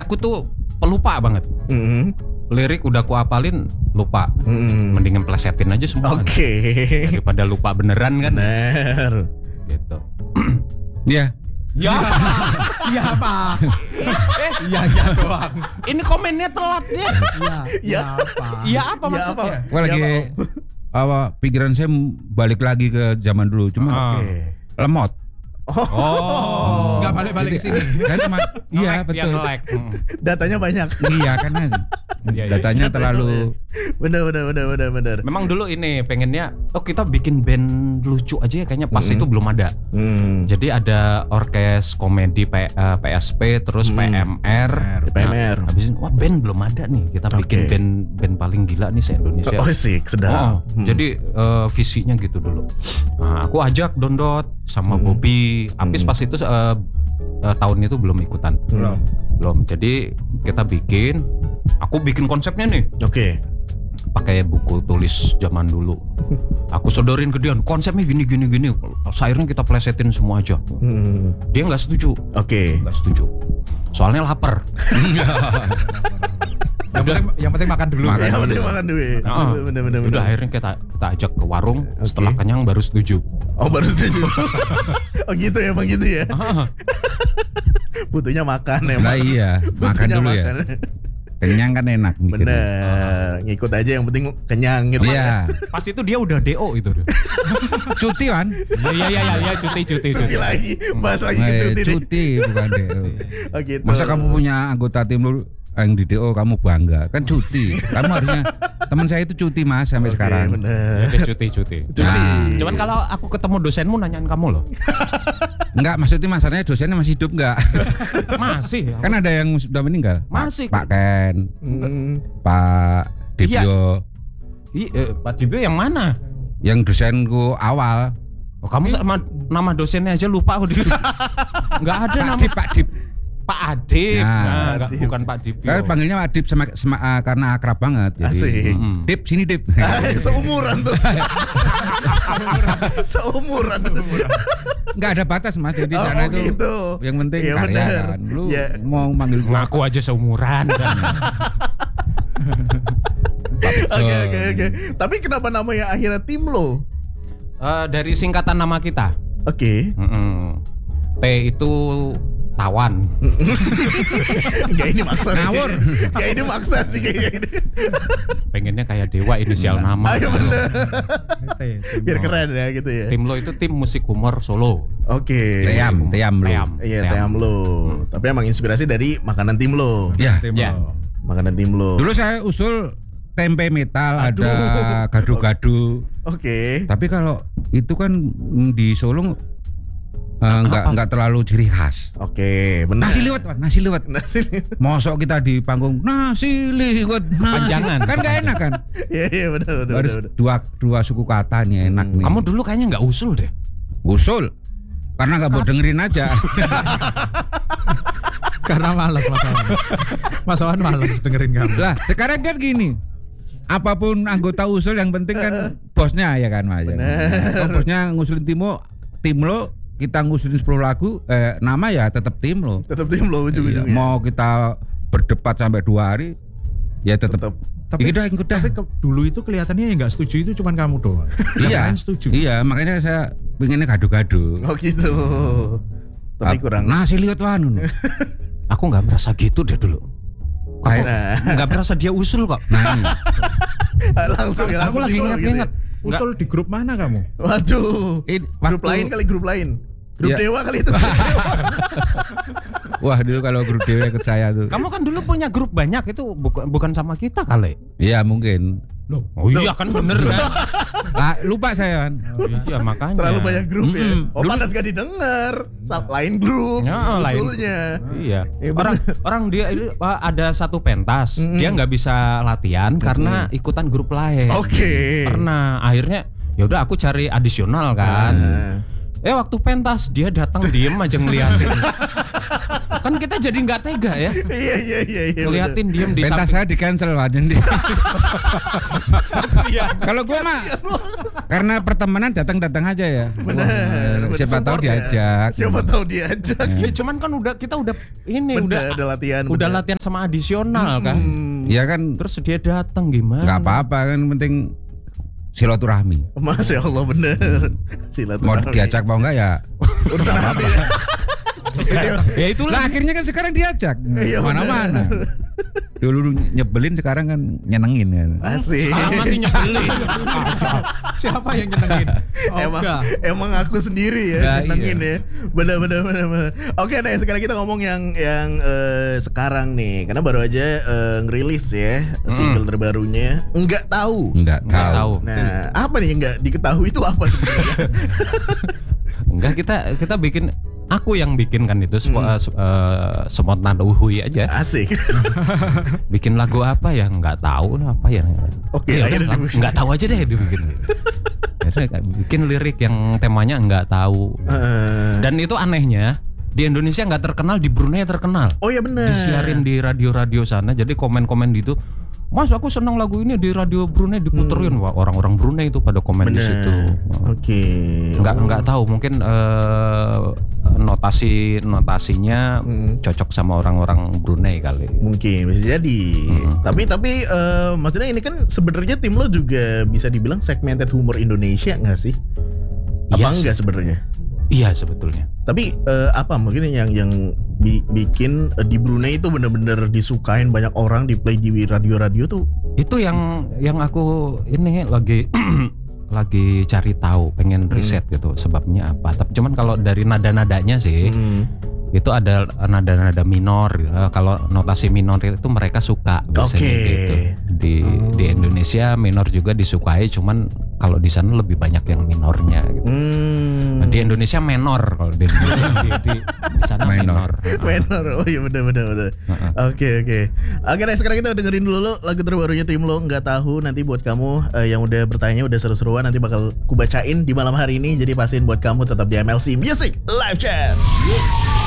aku tuh pelupa banget. Lirik udah aku apalin, lupa. Mendingan plesetin aja semua. Daripada lupa beneran kan. Bener. Gitu. Iya. Ya. Iya apa? Iya doang. Ini komennya telat ya. Iya apa? Iya apa maksudnya? Gua lagi pikiran saya balik lagi ke zaman dulu, cuma lemot. Enggak balik-balik ke sini. Saya cuma iya betul. Datanya banyak. Iya kan. Datanya terlalu Bener. Memang dulu ini pengennya kita bikin band lucu aja ya, kayaknya pas itu belum ada. Jadi ada orkes komedi PSP terus PMR. Habis itu band belum ada nih. Kita bikin band paling gila nih se-Indonesia. Sedap. Jadi visinya gitu dulu. Nah, aku ajak Dondot sama Bobby. Apis pas itu tahun itu belum ikutan. Belum. Jadi kita bikin. Aku bikin konsepnya nih. Pakai buku tulis zaman dulu. Aku sodorin ke dia, konsepnya gini. Akhirnya kita plesetin semua aja. Dia nggak setuju. Nggak setuju. Soalnya lapar. Yang penting makan dulu. Bener. Udah akhirnya kita ajak ke warung. Setelah kenyang baru setuju. Baru setuju. Gitu ya, Bang, gitu ya. Butuhnya makan ya. Lah iya, makan dulu ya. Kenyang kan enak mikirnya. Bener. Ngikut aja yang penting kenyang gitu. Iya. Pas itu dia udah DO itu. Cuti kan? Iya, cuti. Cuti lagi. Bahas lagi ke cuti. Cuti bukan DO. Gitu. Masa kamu punya anggota tim lu yang di DO kamu bangga? Kan cuti. Kamu harusnya teman saya itu cuti Mas sampai sekarang. Bener. Ya, cuti. Nah. Cuman kalau aku ketemu dosenmu nanyain kamu loh. Enggak, maksudnya masalahnya dosennya masih hidup enggak? Masih. Kan ada yang sudah meninggal. Masih. Pak Ken, Pak Dibyo. Pak Dibyo yang mana? Yang dosenku awal. Kamu sama nama dosennya aja lupa aku. Enggak ada nama Pak Dip. Pak Adip. Nah, bukan Pak Dibyo. Saya panggilnya Adip karena akrab banget. Asik. Dip, sini Dip. Seumuran tuh. Seumuran. Enggak ada batas Mas, jadi sana itu gitu. yang penting Ya, karya bener. kan. Lu Ya. mau manggil gua Ngaku aja seumuran kan. Oke. Tapi kenapa namanya akhirnya Timlo? Dari singkatan nama kita. T itu tawan. Kayak ini maksa. Ngawur. Kayak ini maksa sih kayaknya ini. Pengennya kayak Dewa inisial nama. Ayo bener. Biar keren ya gitu ya. Timlo itu tim musik humor Solo. Team lu. Iya, Teamlo. Tapi emang inspirasi dari makanan Timlo. Ya. Makanan Timlo. Dulu saya usul tempe metal, ada gado-gado. Tapi kalau itu kan di Solo enggak terlalu ciri khas. Benar. Nasi liwet. Mosok kita di panggung nasi liwet. Panjangan. Kan enggak enak kan? Iya, benar. Harus dua suku kata nih enak nih. Kamu dulu kayaknya enggak usul deh. Usul. Karena enggak mau dengerin aja. Karena malas Mas Awan malas dengerin kamu. Lah, sekarang kan gini. Apapun anggota usul yang penting kan bosnya ya kan Mas. Kalau bosnya ngusulin Timlo, kita ngusulin 10 lagu, nama ya tetap Timlo. Tetap Timlo ujung-ujungnya. Mau kita berdebat sampai 2 hari, ya tetap. Tapi dulu itu kelihatannya yang nggak setuju itu cuma kamu doang. Iya, setuju. Iya, makanya saya pengennya gado-gado. Gitu. Tapi kurang. Nasi liwet wanu. Aku nggak merasa gitu deh dulu. Aku nggak merasa dia usul kok. Langsung. Aku lagi ingat-ingat. Usul di grup mana kamu? Waduh. Grup lain. Grup Dewa kali itu. Wah, dulu kalau grup Dewa ikut saya tuh. Kamu kan dulu punya grup banyak itu bukan sama kita kali. Iya, mungkin. Iya kan bener kan. Lupa saya kan. Iya makanya. Terlalu banyak grup ya. Panas gak didengar. Lain grup. Usulnya. Iya. Orang dia ada satu pentas, dia nggak bisa latihan karena ikutan grup lain. Karena akhirnya ya udah aku cari adisional kan. Waktu pentas dia datang diem aja ngeliatin. Kan kita jadi nggak tega ya. Iya. Ngeliatin diem di pentas saya di cancel aja nih. Kalau gua mah karena pertemanan datang aja ya. Benar. Siapa tahu diajak. Iya, cuman kan kita udah udah latihan. Udah latihan sama adisional kan. Iya kan. Terus dia datang gimana? Nggak apa-apa kan, penting silaturahmi. Masya Allah, bener. Mau diajak mau enggak ya urusan hati. Ya itulah. Lah akhirnya kan sekarang diajak mana-mana. Dulu nyebelin, sekarang kan nyenengin kan. Asik. Sekarang masih nyebelin. Siapa yang nyenengin? Emang aku sendiri ya nyenengin ya. Bener. Oke deh, sekarang kita ngomong yang sekarang nih, karena baru aja ngerilis ya single terbarunya. Enggak tahu. Nah, apa nih yang enggak diketahui itu apa sebenarnya? Enggak, kita bikin. Aku yang bikin kan itu semot naduhui aja. Asik. Bikin lagu apa ya nggak tahu apa ya. Oke, nggak tahu aja deh dibikin. Bikin lirik yang temanya nggak tahu. Dan itu anehnya di Indonesia nggak terkenal, di Brunei terkenal. Oh ya benar. Disiarin di radio-radio sana. Jadi komen-komen gitu. Mas, aku senang lagu ini di radio Brunei diputerin. Wah, orang-orang Brunei itu pada komen di situ. Oke. Nggak tahu, mungkin notasinya cocok sama orang-orang Brunei kali. Mungkin bisa jadi. Tapi maksudnya ini kan sebenarnya tim lo juga bisa dibilang segmented humor Indonesia nggak sih? Apa enggak sebenarnya? Iya sebetulnya. Tapi apa mungkin yang bikin di Brunei itu benar-benar disukain banyak orang, di play di radio-radio tuh? Itu yang aku ini lagi cari tahu, pengen riset gitu sebabnya apa. Tapi cuman kalau dari nada-nadanya sih itu ada nada-nada minor. Kalau notasi minor itu mereka suka biasanya gitu. Di Indonesia minor juga disukai, cuman kalau di sana lebih banyak yang minornya gitu. Nah, di Indonesia menor, kalau di Indonesia di sana menor. Menor. Oh iya benar. Oke. Nah, sekarang kita dengerin dulu lagu terbarunya tim lo, Nggak Tahu. Nanti buat kamu yang udah bertanya, udah seru-seruan, nanti bakal kubacain di malam hari ini. Jadi pastiin buat kamu tetap di MLC Music Live Chat.